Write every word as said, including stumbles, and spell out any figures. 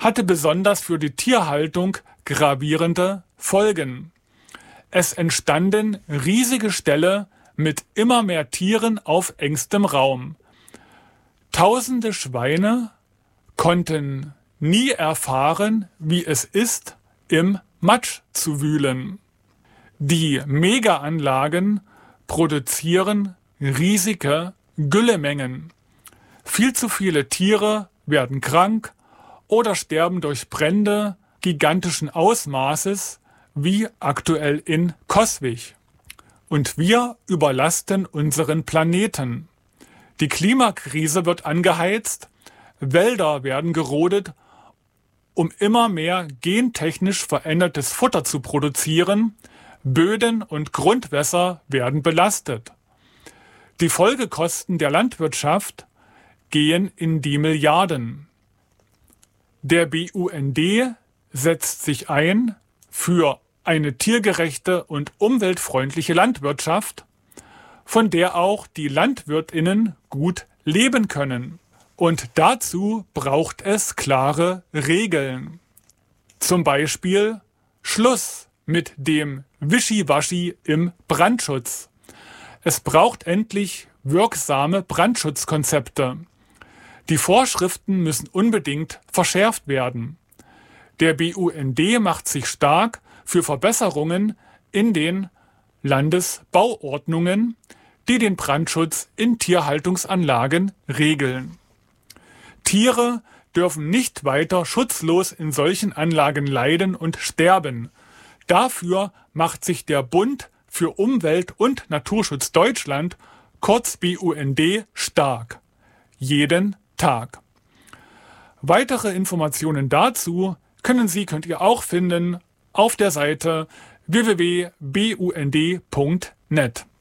hatte besonders für die Tierhaltung gravierende Folgen. Es entstanden riesige Ställe mit immer mehr Tieren auf engstem Raum. Tausende Schweine konnten nie erfahren, wie es ist, im Matsch zu wühlen. Die Megaanlagen produzieren riesige Güllemengen. Viel zu viele Tiere werden krank oder sterben durch Brände gigantischen Ausmaßes, wie aktuell in Coswig. Und wir überlasten unseren Planeten. Die Klimakrise wird angeheizt, Wälder werden gerodet, um immer mehr gentechnisch verändertes Futter zu produzieren, Böden und Grundwässer werden belastet. Die Folgekosten der Landwirtschaft gehen in die Milliarden. Der B U N D setzt sich ein für eine tiergerechte und umweltfreundliche Landwirtschaft, von der auch die LandwirtInnen gut leben können. Und dazu braucht es klare Regeln. Zum Beispiel Schluss mit dem Wischiwaschi im Brandschutz. Es braucht endlich wirksame Brandschutzkonzepte. Die Vorschriften müssen unbedingt verschärft werden. Der B U N D macht sich stark für Verbesserungen in den Landesbauordnungen, die den Brandschutz in Tierhaltungsanlagen regeln. Tiere dürfen nicht weiter schutzlos in solchen Anlagen leiden und sterben. Dafür macht sich der Bund für Umwelt- und Naturschutz Deutschland, kurz B U N D, stark. Jeden Tag. Weitere Informationen dazu können Sie, könnt ihr auch finden auf der Seite w w w punkt b u n d punkt net.